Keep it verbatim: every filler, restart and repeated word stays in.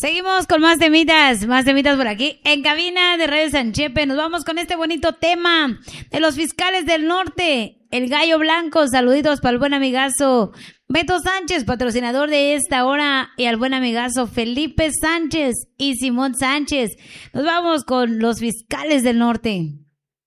Seguimos con más temitas, más temitas por aquí. En cabina de Radio Sanchepe nos vamos con este bonito tema de los fiscales del norte. El Gallo Blanco, saluditos para el buen amigazo Beto Sánchez, patrocinador de esta hora, y al buen amigazo Felipe Sánchez y Simón Sánchez. Nos vamos con los fiscales del norte.